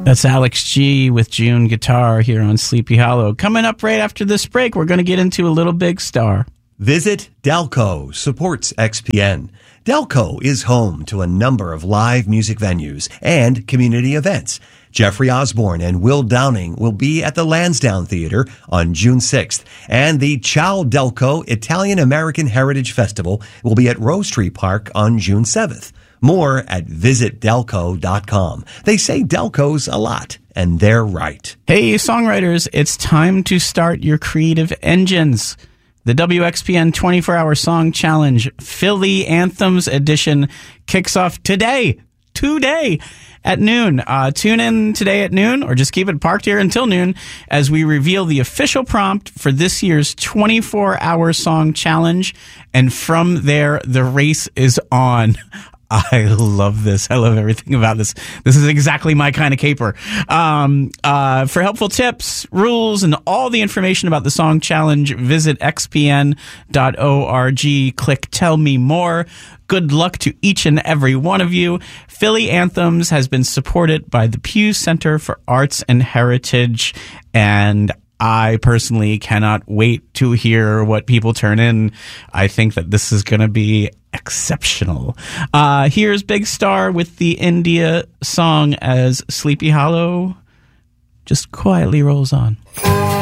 That's Alex G with June Guitar here on Sleepy Hollow. Coming up right after this break, we're going to get into a little big star. Visit Delco supports XPN. Delco is home to a number of live music venues and community events. Jeffrey Osborne and Will Downing will be at the Lansdowne Theater on June 6th, and the Ciao Delco Italian-American Heritage Festival will be at Rose Tree Park on June 7th. More at visitdelco.com. They say Delco's a lot, and they're right. Hey, songwriters, it's time to start your creative engines. The WXPN 24-Hour Song Challenge Philly Anthems Edition kicks off today at noon. Tune in today at noon, or just keep it parked here until noon, as we reveal the official prompt for this year's 24-Hour Song Challenge. And from there, the race is on. I love this. I love everything about this. This is exactly my kind of caper. For helpful tips, rules, and all the information about the song challenge, visit xpn.org. Click Tell Me More. Good luck to each and every one of you. Philly Anthems has been supported by the Pew Center for Arts and Heritage, and I personally cannot wait to hear what people turn in. I think that this is going to be exceptional. Here's Big Star with the India song as Sleepy Hollow just quietly rolls on.